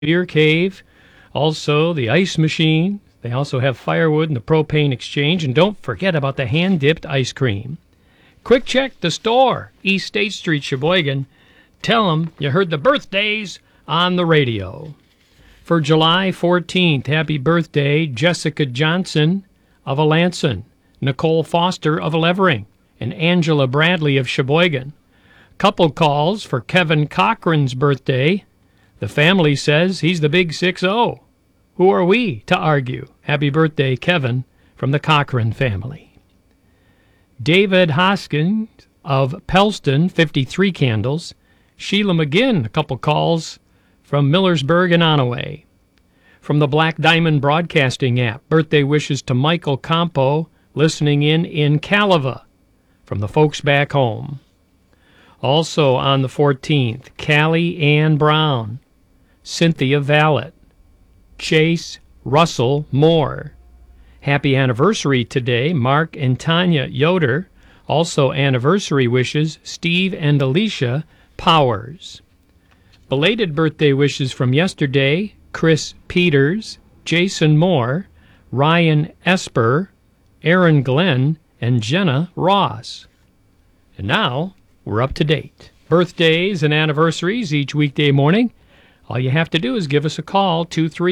beer cave, also the ice machine. They also have firewood and the propane exchange. And don't forget about the hand-dipped ice cream. Quick Check, the store, East State Street, Sheboygan. Tell them you heard the birthdays on the radio. For July 14th, happy birthday, Jessica Johnson of Alanson, Nicole Foster of Levering, and Angela Bradley of Sheboygan. Couple calls for Kevin Cochran's birthday. The family says he's the big 6-0. Who are we to argue? Happy birthday, Kevin, from the Cochran family. David Hoskins of Pelston, 53 candles. Sheila McGinn, a couple calls from Millersburg and Onaway. From the Black Diamond Broadcasting app, birthday wishes to Michael Campo, listening in Caliva, from the folks back home. Also on the 14th, Callie Ann Brown, Cynthia Vallet, Chase Russell Moore. Happy anniversary today, Mark and Tanya Yoder. Also anniversary wishes, Steve and Alicia Powers. Belated birthday wishes from yesterday, Chris Peters, Jason Moore, Ryan Esper, Aaron Glenn, and Jenna Ross. And now, we're up to date. Birthdays and anniversaries each weekday morning. All you have to do is give us a call,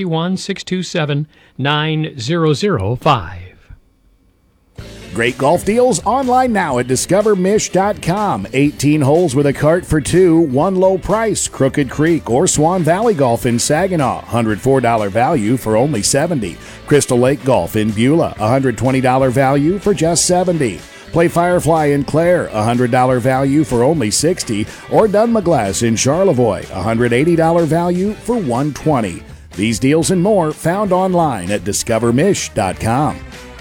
231-627-9005. Great golf deals online now at discovermish.com. 18 holes with a cart for two, one low price. Crooked Creek or Swan Valley Golf in Saginaw, $104 value for only $70. Crystal Lake Golf in Beulah, $120 value for just $70. Play Firefly in Clare, $100 value for only $60, or Dunmaglass in Charlevoix, $180 value for $120. These deals and more found online at discovermish.com.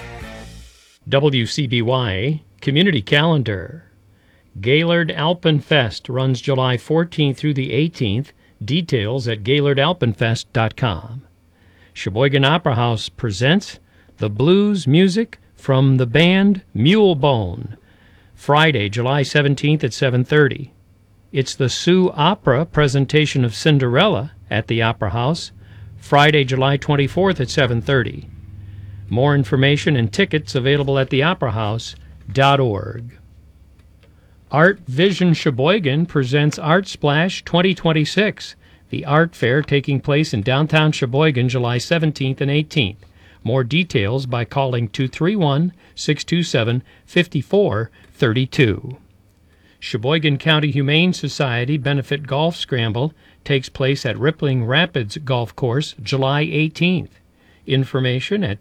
WCBY Community Calendar. Gaylord Alpenfest runs July 14th through the 18th. Details at GaylordAlpenfest.com. Sheboygan Opera House presents the blues music from the band Mulebone, Friday, July 17th at 7:30. It's the Sioux Opera presentation of Cinderella at the Opera House, Friday, July 24th at 7:30. More information and tickets available at theoperahouse.org. Art Vision Sheboygan presents Art Splash 2026, the art fair taking place in downtown Sheboygan July 17th and 18th. More details by calling 231-627-5432. Sheboygan County Humane Society Benefit Golf Scramble takes place at Rippling Rapids Golf Course July 18th. Information at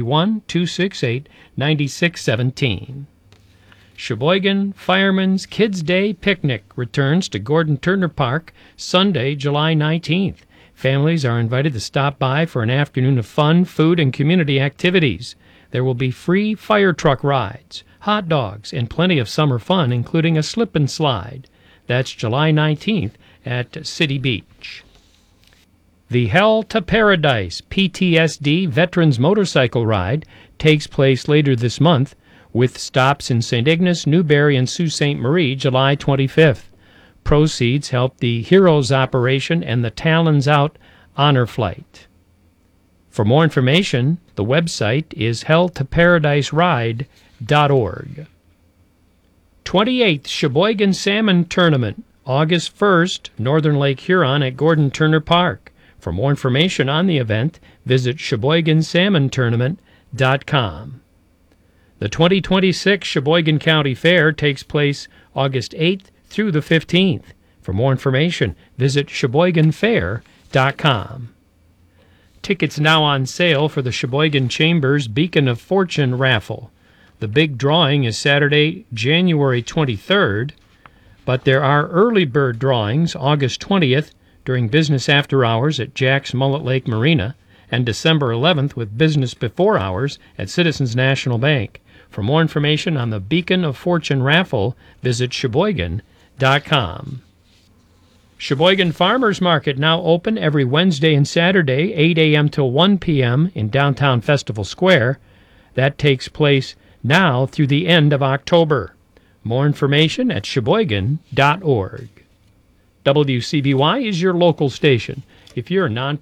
231-268-9617. Sheboygan Fireman's Kids Day Picnic returns to Gordon Turner Park Sunday, July 19th. Families are invited to stop by for an afternoon of fun, food, and community activities. There will be free fire truck rides, hot dogs, and plenty of summer fun, including a slip and slide. That's July 19th at City Beach. The Hell to Paradise PTSD Veterans Motorcycle Ride takes place later this month, with stops in St. Ignace, Newberry, and Sault Ste. Marie, July 25th. Proceeds help the Heroes Operation and the Talons Out Honor Flight. For more information, the website is helltoparadyseride.org. 28th Sheboygan Salmon Tournament, August 1st, Northern Lake Huron at Gordon Turner Park. For more information on the event, visit SheboyganSalmonTournament.com. The 2026 Sheboygan County Fair takes place August 8th through the 15th. For more information, visit SheboyganFair.com. Tickets now on sale for the Sheboygan Chambers Beacon of Fortune raffle. The big drawing is Saturday, January 23rd, but there are early bird drawings August 20th during business after hours at Jack's Mullet Lake Marina and December 11th with business before hours at Citizens National Bank. For more information on the Beacon of Fortune raffle, visit Sheboygan.com. Sheboygan Farmers Market now open every Wednesday and Saturday, 8 a.m. till 1 p.m. in downtown Festival Square. That takes place now through the end of October. More information at Sheboygan.org. WCBY is your local station. If you're a